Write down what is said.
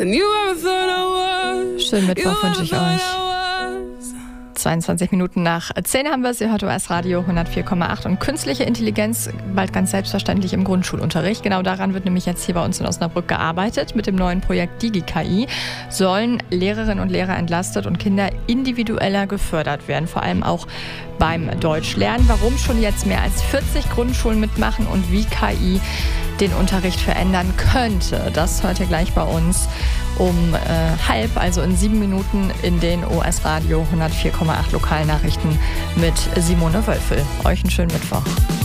Schönen Mittwoch wünsche ich euch. 22 Minuten nach 10 haben wir es. Ihr hört OS Radio 104,8 und künstliche Intelligenz bald ganz selbstverständlich im Grundschulunterricht. Genau daran wird nämlich jetzt hier bei uns in Osnabrück gearbeitet. Mit dem neuen Projekt DigiKI sollen Lehrerinnen und Lehrer entlastet und Kinder individueller gefördert werden, vor allem auch beim Deutschlernen. Warum schon jetzt mehr als 40 Grundschulen mitmachen und wie KI den Unterricht verändern könnte, das hört ihr gleich bei uns um halb, also in 7 Minuten in den OS Radio 104,8 Lokalnachrichten mit Simone Wölfel. Euch einen schönen Mittwoch.